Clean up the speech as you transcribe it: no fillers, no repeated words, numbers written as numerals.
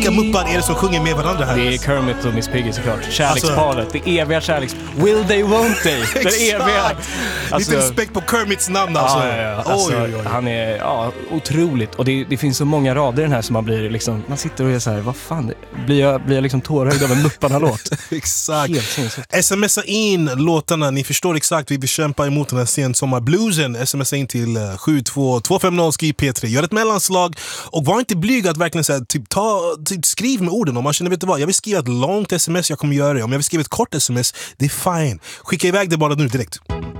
Vilka muppar är det som sjunger med varandra här? Det är Kermit och Miss Piggy såklart. Kärleksparet, det eviga Will they, won't they? Det eviga. Lite respekt på Kermits namn alltså. Oj. Han är otroligt. Och det finns så många rader i den här som man blir liksom, man sitter och är så här, vad fan, blir jag liksom tårögd av en Mupparna-låt? Exakt. Smsa in låtarna, ni förstår exakt, vi bekämpar emot den här sensommarbluesen. Smsa in till 72250, skriv P3, gör ett mellanslag och var inte blyg att verkligen säga, skriv med orden. Om man känner, vet du vad, jag vill skriva ett långt sms, jag kommer göra det. Om jag vill skriva ett kort sms, det är fine. Skicka iväg det bara nu direkt.